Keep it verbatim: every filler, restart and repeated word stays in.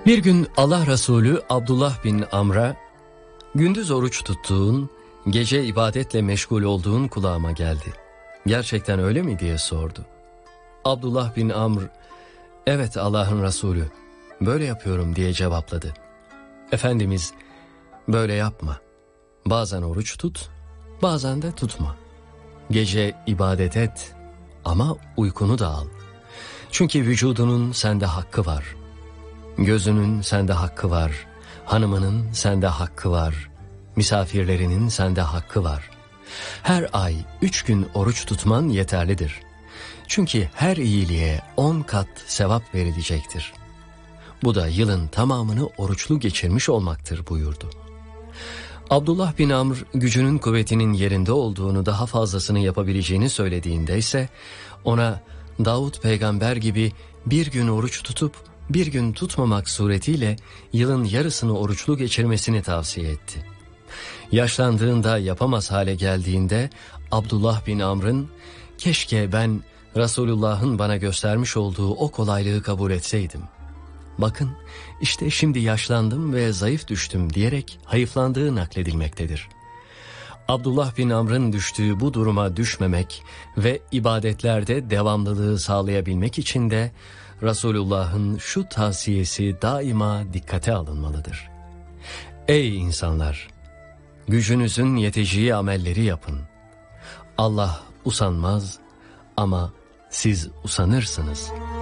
Bir gün Allah Resulü Abdullah bin Amr'a gündüz oruç tuttuğun, gece ibadetle meşgul olduğun kulağıma geldi. Gerçekten öyle mi diye sordu. Abdullah bin Amr, evet Allah'ın Resulü, böyle yapıyorum diye cevapladı. Efendimiz, böyle yapma. Bazen oruç tut, bazen de tutma. Gece ibadet et ama uykunu da al. Çünkü vücudunun sende hakkı var. Gözünün sende hakkı var. Hanımının sende hakkı var. Misafirlerinin sende hakkı var. Her ay üç gün oruç tutman yeterlidir. Çünkü her iyiliğe on kat sevap verilecektir. Bu da yılın tamamını oruçlu geçirmiş olmaktır buyurdu. Abdullah bin Amr gücünün kuvvetinin yerinde olduğunu, daha fazlasını yapabileceğini söylediğinde ise ona Davut peygamber gibi bir gün oruç tutup bir gün tutmamak suretiyle yılın yarısını oruçlu geçirmesini tavsiye etti. Yaşlandığında, yapamaz hale geldiğinde Abdullah bin Amr'ın keşke ben Resulullah'ın bana göstermiş olduğu o kolaylığı kabul etseydim. Bakın işte şimdi yaşlandım ve zayıf düştüm diyerek hayıflandığı nakledilmektedir. Abdullah bin Amr'ın düştüğü bu duruma düşmemek ve ibadetlerde devamlılığı sağlayabilmek için de Resulullah'ın şu tavsiyesi daima dikkate alınmalıdır. Ey insanlar! Gücünüzün yeteceği amelleri yapın. Allah usanmaz ama siz usanırsınız.